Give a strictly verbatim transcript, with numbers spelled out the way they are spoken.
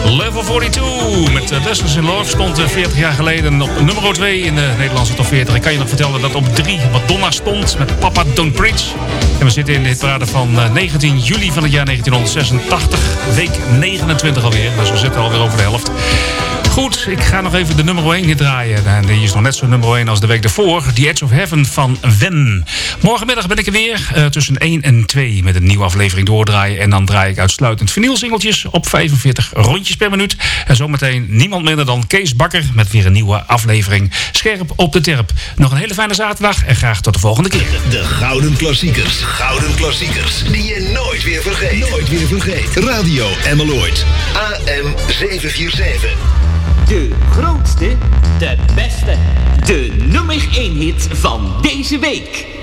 Level tweeënveertig met uh, Lessons in Love stond uh, veertig jaar geleden op nummer twee in de Nederlandse top veertig. Ik kan je nog vertellen dat op drie Madonna stond met Papa Don't Preach. En we zitten in de hitparade van uh, negentien juli van het jaar negentienhonderdzesentachtig. Week negenentwintig alweer, dus we zitten alweer over de helft. Goed, ik ga nog even de nummer één hier draaien. En die is nog net zo nummer één als de week daarvoor. The Edge of Heaven van Wen. Morgenmiddag ben ik er weer uh, tussen één en twee met een nieuwe aflevering doordraaien. En dan draai ik uitsluitend vinylsingeltjes op vijfenveertig rondjes per minuut. En zometeen niemand minder dan Kees Bakker met weer een nieuwe aflevering. Scherp op de terp. Nog een hele fijne zaterdag en graag tot de volgende keer. De Gouden Klassiekers. Gouden Klassiekers. Die je nooit weer vergeet. Nooit weer vergeet. Radio Emmeloord. A M zevenhonderdzevenenveertig. De grootste, de beste, de nummer één hit van deze week.